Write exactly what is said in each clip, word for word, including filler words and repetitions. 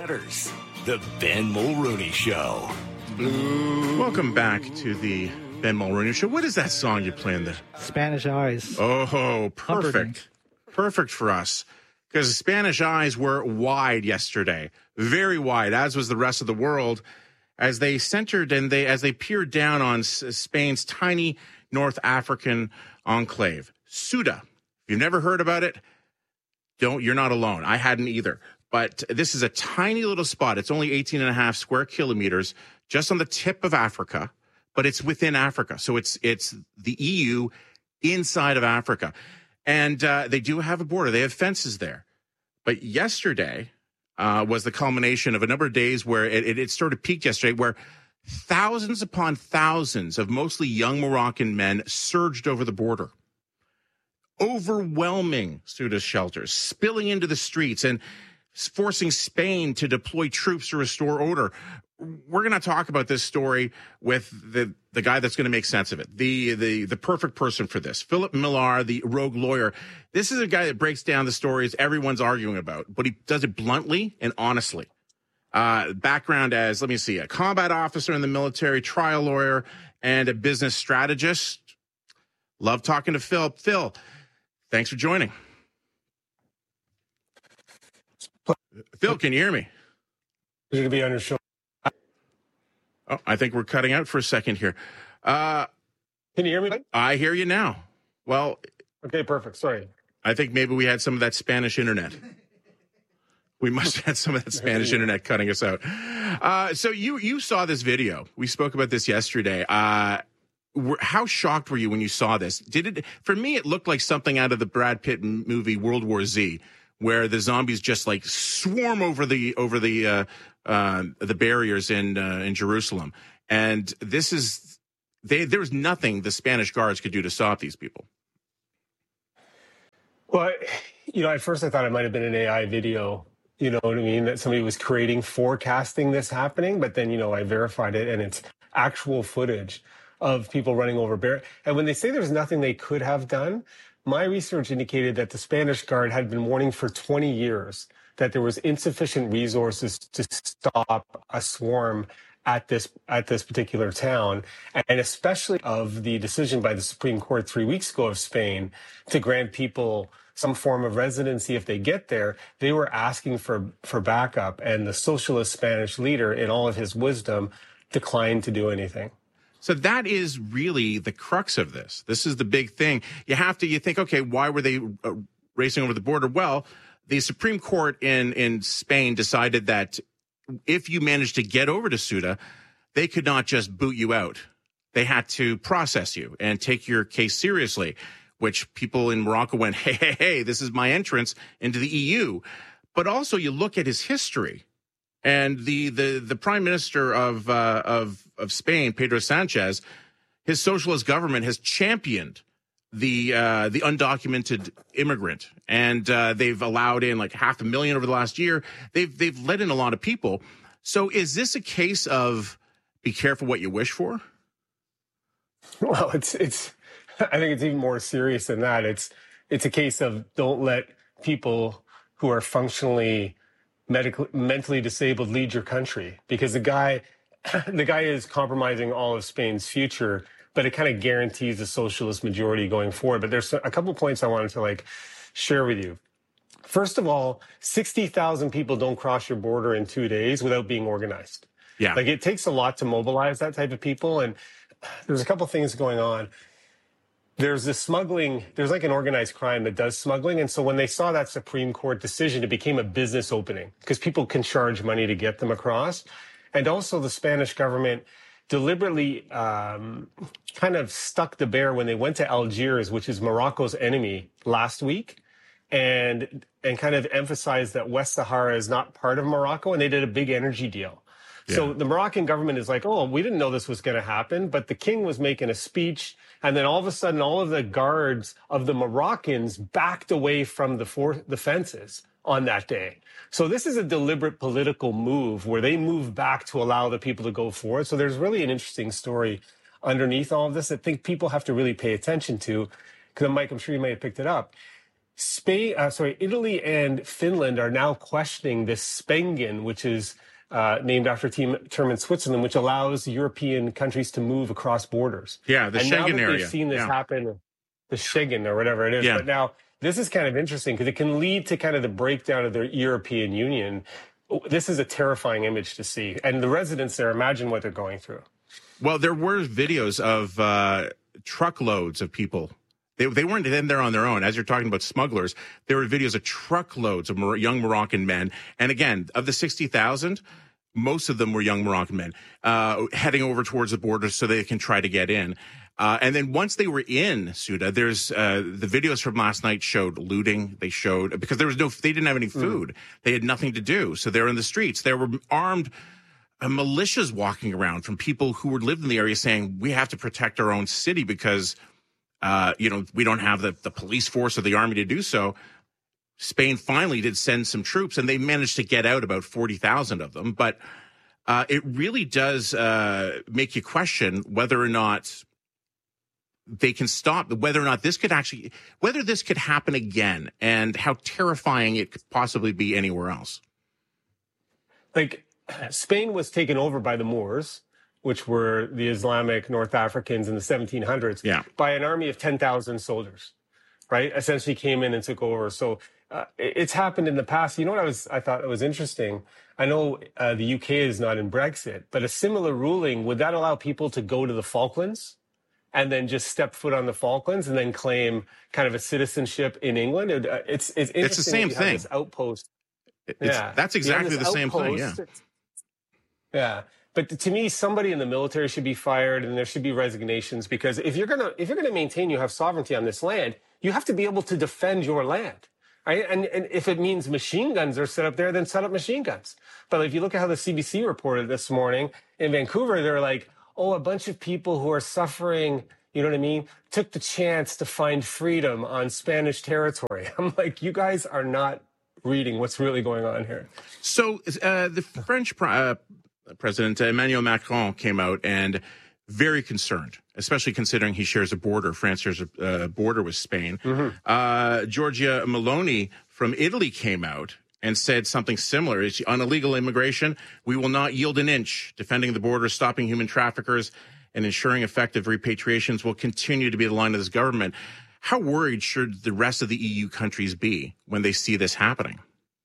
matters. The Ben Mulrooney Show. Welcome back to the Ben Mulrooney Show. What is that song you're playing there? Spanish Eyes. Oh, perfect. Perfect for us. Because Spanish eyes were wide yesterday. Very wide, as was the rest of the world, as they centered and they as they peered down on S- Spain's tiny North African enclave, Ceuta. If you've never heard about it, don't you're not alone. I hadn't either. But this is a tiny little spot. It's only eighteen and a half square kilometers, just on the tip of Africa, but it's within Africa. So it's it's the E U inside of Africa. And uh, they do have a border. They have fences there. But yesterday uh, was the culmination of a number of days where it, it, it sort of peaked yesterday, where thousands upon thousands of mostly young Moroccan men surged over the border, overwhelming Ceuta shelters, spilling into the streets and forcing Spain to deploy troops to restore order. We're going to talk about this story with the, the guy that's going to make sense of it, the, the the perfect person for this, Philip Millar, the rogue lawyer. This is a guy that breaks down the stories everyone's arguing about, but he does it bluntly and honestly. Uh, background as, let me see, a combat officer in the military, trial lawyer, and a business strategist. Love talking to Phil. Phil, thanks for joining. Phil, can you hear me? You're going to be on your show. Oh, I think we're cutting out for a second here. Uh, Can you hear me? I hear you now. Well, okay, perfect. Sorry. I think maybe we had some of that Spanish internet. We must have had some of that Spanish internet cutting us out. Uh, so you you saw this video. We spoke about this yesterday. Uh, were, how shocked were you when you saw this? Did it? For me, it looked like something out of the Brad Pitt movie World War Z, where the zombies just like swarm over the over the uh, uh, the barriers in uh, in Jerusalem. And this is they. There was nothing the Spanish guards could do to stop these people. Well, you know, at first I thought it might have been an A I video. You know what I mean? That somebody was creating, forecasting this happening. But then, you know, I verified it, and it's actual footage of people running over barriers. And when they say there's nothing they could have done, my research indicated that the Spanish Guard had been warning for twenty years that there was insufficient resources to stop a swarm at this at this particular town, and especially of the decision by the Supreme Court three weeks ago of Spain to grant people some form of residency if they get there. They were asking for, for backup, and the socialist Spanish leader, in all of his wisdom, declined to do anything. So that is really the crux of this. This is the big thing. You have to, you think, okay, why were they uh, racing over the border? Well, the Supreme Court in, in Spain decided that if you managed to get over to Ceuta, they could not just boot you out. They had to process you and take your case seriously, which people in Morocco went, hey, hey, hey, this is my entrance into the E U. But also you look at his history. And the the the prime minister of uh, of of Spain, Pedro Sanchez, his socialist government has championed the uh, the undocumented immigrant, and uh, they've allowed in like half a million over the last year. They've they've let in a lot of people. So is this a case of be careful what you wish for? Well, it's it's. I think it's even more serious than that. It's it's a case of don't let people who are functionally medically mentally disabled lead your country, because the guy the guy is compromising all of Spain's future, but it kind of guarantees a socialist majority going forward. But there's a couple of points I wanted to like share with you. First of all, sixty thousand people don't cross your border in two days without being organized. Yeah. Like it takes a lot to mobilize that type of people. And there's a couple of things going on. There's this smuggling, there's like an organized crime that does smuggling. And so when they saw that Supreme Court decision, it became a business opening because people can charge money to get them across. And also the Spanish government deliberately um, kind of stuck the bear when they went to Algiers, which is Morocco's enemy, last week, and and kind of emphasized that West Sahara is not part of Morocco, and they did a big energy deal. Yeah. So the Moroccan government is like, oh, we didn't know this was going to happen, but the king was making a speech, and then all of a sudden, all of the guards of the Moroccans backed away from the for- the fences on that day. So this is a deliberate political move where they move back to allow the people to go forward. So there's really an interesting story underneath all of this that I think people have to really pay attention to, because Mike, I'm sure you may have picked it up. Spain, uh, sorry, Italy and Finland are now questioning this Spengen, which is uh, named after a team, term in Switzerland, which allows European countries to move across borders. Yeah, the and now Schengen that area. They've seen this yeah. happen, the Schengen or whatever it is. Yeah. But now this is kind of interesting because it can lead to kind of the breakdown of the European Union. This is a terrifying image to see. And the residents there, imagine what they're going through. Well, there were videos of uh, truckloads of people. They, they weren't in there on their own. As you're talking about smugglers, there were videos of truckloads of Mor- young Moroccan men. And again, of the sixty thousand, most of them were young Moroccan men uh, heading over towards the border so they can try to get in. Uh, and then once they were in Ceuta, there's uh, the videos from last night showed looting. They showed because there was no, they didn't have any food. Mm. They had nothing to do. So they're in the streets. There were armed uh, militias walking around from people who were lived in the area saying, we have to protect our own city because Uh, you know, we don't have the, the police force or the army to do so. Spain finally did send some troops, and they managed to get out about forty thousand of them. But uh, it really does uh, make you question whether or not they can stop, whether or not this could actually, whether this could happen again, and how terrifying it could possibly be anywhere else. Like, Spain was taken over by the Moors, which were the Islamic North Africans in the seventeen hundreds, yeah. by an army of ten thousand soldiers, right? Essentially came in and took over. So uh, it's happened in the past. You know what I was, I thought it was interesting? I know uh, the U K is not in Brexit, but a similar ruling, would that allow people to go to the Falklands and then just step foot on the Falklands and then claim kind of a citizenship in England? It, uh, it's, it's interesting. It's the same that you thing. have this outpost. It's, yeah. That's exactly the same thing, yeah. Yeah. But to me, somebody in the military should be fired, and there should be resignations, because if you're gonna if you're gonna maintain you have sovereignty on this land, you have to be able to defend your land, right? And and if it means machine guns are set up there, then set up machine guns. But if you look at how the C B C reported this morning in Vancouver, they're like, oh, a bunch of people who are suffering, you know what I mean, took the chance to find freedom on Spanish territory. I'm like, you guys are not reading what's really going on here. So uh, the French. Uh, President Emmanuel Macron came out and very concerned, especially considering he shares a border. France shares a uh, border with Spain. Mm-hmm. Uh, Giorgia Meloni from Italy came out and said something similar. On illegal immigration, we will not yield an inch. Defending the border, stopping human traffickers, and ensuring effective repatriations will continue to be the line of this government. How worried should the rest of the E U countries be when they see this happening?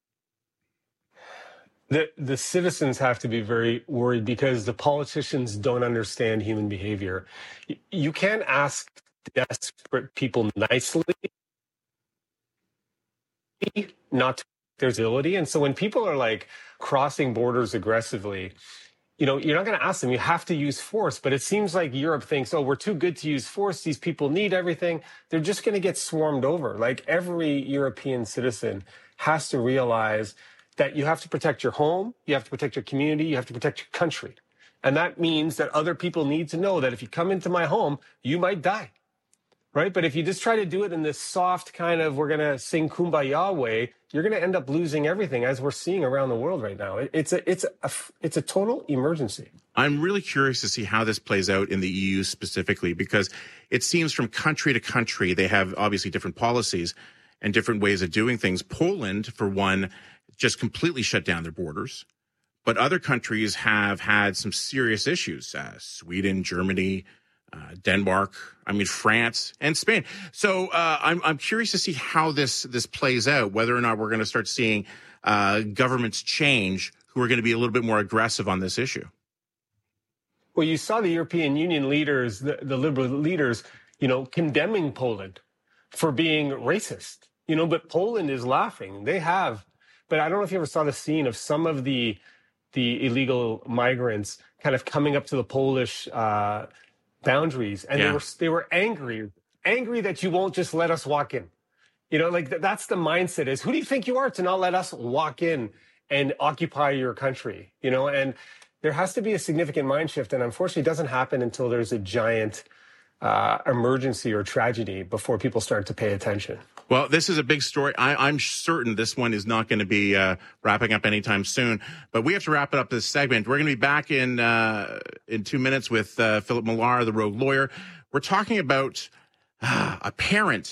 The, the citizens have to be very worried because the politicians don't understand human behavior. You, you can't ask desperate people nicely not to their ability. And so when people are like crossing borders aggressively, you know, you're not going to ask them. You have to use force. But it seems like Europe thinks, oh, we're too good to use force. These people need everything. They're just going to get swarmed over. Like, every European citizen has to realize that you have to protect your home, you have to protect your community, you have to protect your country. And that means that other people need to know that if you come into my home, you might die, right? But if you just try to do it in this soft kind of, we're going to sing Kumbaya way, you're going to end up losing everything, as we're seeing around the world right now. It's a, it's a, it's a total emergency. I'm really curious to see how this plays out in the E U specifically, because it seems from country to country, they have obviously different policies and different ways of doing things. Poland, for one, just completely shut down their borders. But other countries have had some serious issues. Uh, Sweden, Germany, uh, Denmark, I mean, France and Spain. So uh, I'm, I'm curious to see how this, this plays out, whether or not we're going to start seeing uh, governments change who are going to be a little bit more aggressive on this issue. Well, you saw the European Union leaders, the, the liberal leaders, you know, condemning Poland for being racist, you know, but Poland is laughing. They have. But I don't know if you ever saw the scene of some of the the illegal migrants kind of coming up to the Polish uh, boundaries, and yeah. they were they were angry, angry that you won't just let us walk in. You know, like th- that's the mindset: is who do you think you are to not let us walk in and occupy your country? You know, and there has to be a significant mind shift, and unfortunately, it doesn't happen until there's a giant uh, emergency or tragedy before people start to pay attention. Well, this is a big story. I, I'm certain this one is not going to be uh, wrapping up anytime soon. But we have to wrap it up this segment. We're going to be back in uh, in two minutes with uh, Philip Millar, the rogue lawyer. We're talking about uh, a parent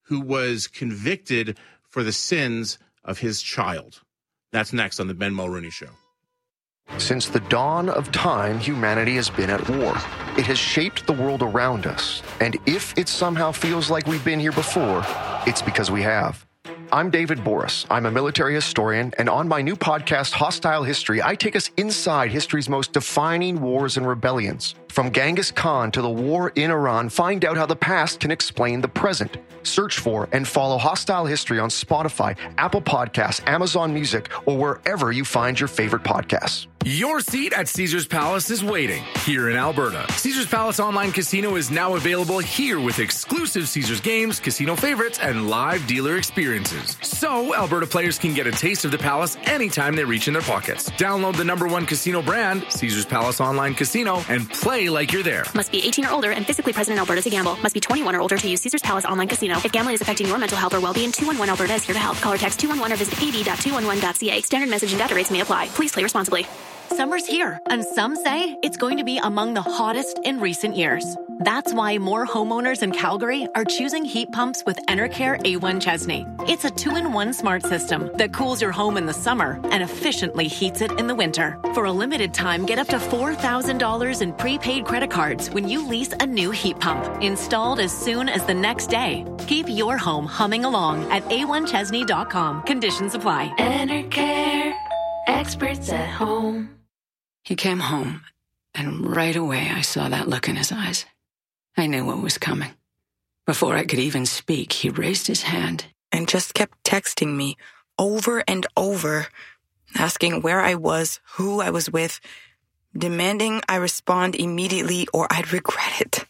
who was convicted for the sins of his child. That's next on the Ben Mulroney Show. Since the dawn of time, humanity has been at war. It has shaped the world around us. And if it somehow feels like we've been here before, it's because we have. I'm David Boris. I'm a military historian, and on my new podcast, Hostile History, I take us inside history's most defining wars and rebellions. From Genghis Khan to the war in Iran, find out how the past can explain the present. Search for and follow Hostile History on Spotify, Apple Podcasts, Amazon Music, or wherever you find your favorite podcasts. Your seat at Caesars Palace is waiting here in Alberta. Caesars Palace Online Casino is now available here with exclusive Caesars games, casino favorites, and live dealer experiences. So Alberta players can get a taste of the Palace anytime they reach in their pockets. Download the number one casino brand, Caesars Palace Online Casino, and play like you're there. Must be eighteen or older and physically present in Alberta to gamble. Must be twenty-one or older to use Caesars Palace Online Casino. If gambling is affecting your mental health or well-being, two one one Alberta is here to help. Call or text two one one or visit a b dot two one one dot c a. Standard message and data rates may apply. Please play responsibly. Summer's here, and some say it's going to be among the hottest in recent years. That's why more homeowners in Calgary are choosing heat pumps with Enercare A one Chesney. It's a two-in-one smart system that cools your home in the summer and efficiently heats it in the winter. For a limited time, get up to four thousand dollars in prepaid credit cards when you lease a new heat pump, installed as soon as the next day. Keep your home humming along at a one chesney dot com. Conditions apply. Enercare, experts at home. He came home, and right away I saw that look in his eyes. I knew what was coming. Before I could even speak, he raised his hand and just kept texting me over and over, asking where I was, who I was with, demanding I respond immediately or I'd regret it.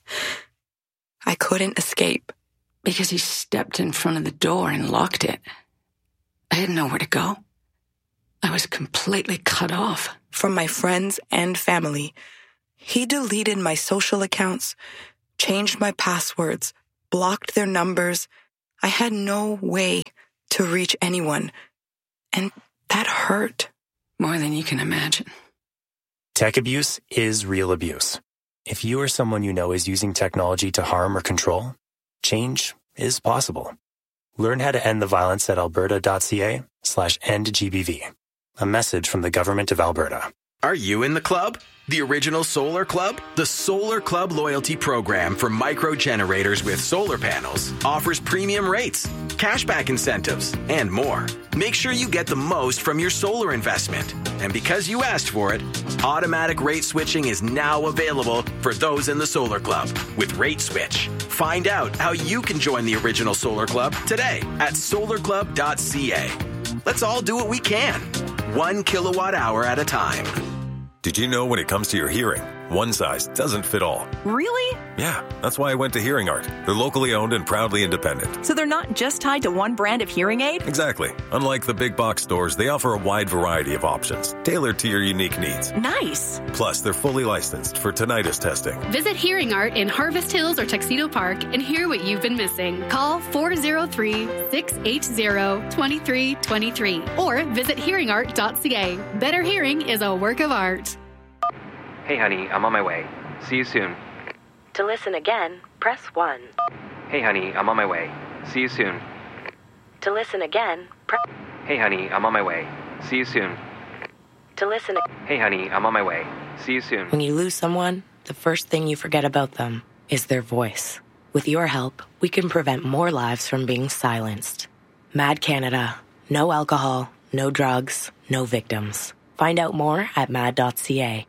I couldn't escape. Because he stepped in front of the door and locked it. I had nowhere to go. I was completely cut off. From my friends and family. He deleted my social accounts, changed my passwords, blocked their numbers. I had no way to reach anyone. And that hurt. More than you can imagine. Tech abuse is real abuse. If you or someone you know is using technology to harm or control, change is possible. Learn how to end the violence at alberta.ca slash end GBV. A message from the Government of Alberta. Are you in the club? The original Solar Club? The Solar Club loyalty program for micro generators with solar panels offers premium rates, cashback incentives, and more. Make sure you get the most from your solar investment. And because you asked for it, automatic rate switching is now available for those in the Solar Club with Rate Switch. Find out how you can join the original Solar Club today at solar club dot c a. Let's all do what we can, one kilowatt hour at a time. Did you know when it comes to your hearing, one size doesn't fit all? Really? Yeah, that's why I went to Hearing Art. They're locally owned and proudly independent. So they're not just tied to one brand of hearing aid? Exactly. Unlike the big box stores, they offer a wide variety of options, tailored to your unique needs. Nice. Plus, they're fully licensed for tinnitus testing. Visit Hearing Art in Harvest Hills or Tuxedo Park and hear what you've been missing. Call four oh three, six eight zero, two three two three or visit hearing art dot c a. Better hearing is a work of art. Hey, honey, I'm on my way. See you soon. To listen again, press one. Hey, honey, I'm on my way. See you soon. To listen again, press... Hey, honey, I'm on my way. See you soon. To listen... Hey, honey, I'm on my way. See you soon. When you lose someone, the first thing you forget about them is their voice. With your help, we can prevent more lives from being silenced. Mad Canada. No alcohol, no drugs, no victims. Find out more at mad dot c a.